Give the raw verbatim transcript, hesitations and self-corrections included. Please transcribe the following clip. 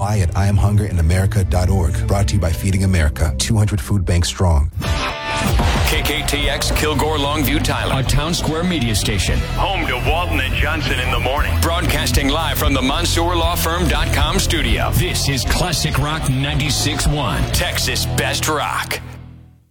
Apply at I am hunger in america dot org. Brought to you by Feeding America, two hundred food banks strong. K K T X Kilgore Longview Tyler, a Town Square media station. Home to Walton and Johnson in the morning. Broadcasting live from the Mansour Law Firm dot com studio. This is Classic Rock ninety-six point one, Texas Best Rock.